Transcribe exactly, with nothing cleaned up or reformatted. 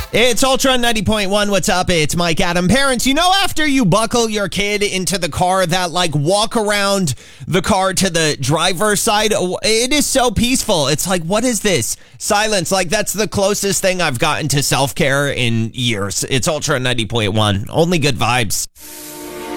It's Ultra ninety point one. What's up? It's Mike Adam. Parents, you know, after you buckle your kid into the car, that like walk around the car to the driver's side, it is so peaceful. It's like, what is this? Silence. Like, that's the closest thing I've gotten to self-care in years. It's Ultra ninety point one. Only good vibes.